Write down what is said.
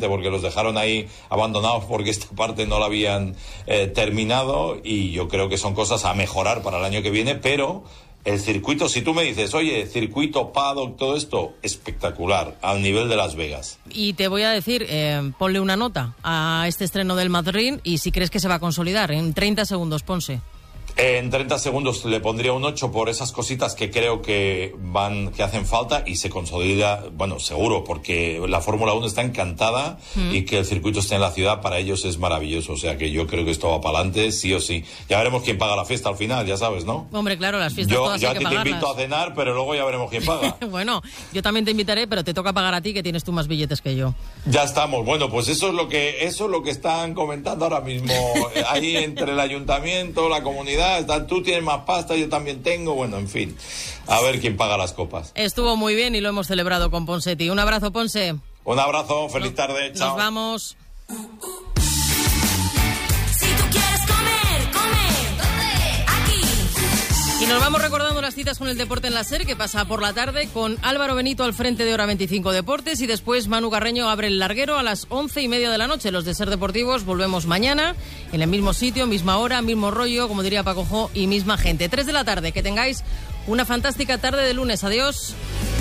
seguramente porque los dejaron ahí abandonados porque esta parte no la habían terminado, y yo creo que son cosas a mejorar para el año que viene, pero el circuito, si tú me dices, oye, circuito, paddock, todo esto, espectacular, al nivel de Las Vegas. Y te voy a decir, ponle una nota a este estreno del Madrid y si crees que se va a consolidar. En 30 segundos, Ponce. En 30 segundos le pondría un 8 por esas cositas que creo que hacen falta, y se consolida, bueno, seguro, porque la Fórmula 1 está encantada y que el circuito esté en la ciudad para ellos es maravilloso, o sea que yo creo que esto va para adelante, sí o sí. Ya veremos quién paga la fiesta al final, ya sabes, ¿no? Hombre, claro, las fiestas todas hay que pagarlas. Yo a ti te invito a cenar, pero luego ya veremos quién paga. Bueno, yo también te invitaré, pero te toca pagar a ti, que tienes tú más billetes que yo. Ya estamos. Bueno, pues eso es lo que están comentando ahora mismo ahí entre el ayuntamiento, la comunidad. Tú tienes más pasta, yo también tengo, bueno, en fin, a ver quién paga las copas. Estuvo muy bien y lo hemos celebrado con Ponseti. Un abrazo, Ponce. Un abrazo, feliz tarde, chao. Nos vamos. Si tú quieres comer, come aquí. Y nos vamos recordando las citas con el deporte en la SER, que pasa por la tarde con Álvaro Benito al frente de Hora 25 Deportes, y después Manu Carreño abre el larguero a las 11:30 de la noche. Los de SER Deportivos volvemos mañana en el mismo sitio, misma hora, mismo rollo, como diría Paco Jo, y misma gente. 3 de la tarde. Que tengáis una fantástica tarde de lunes. Adiós.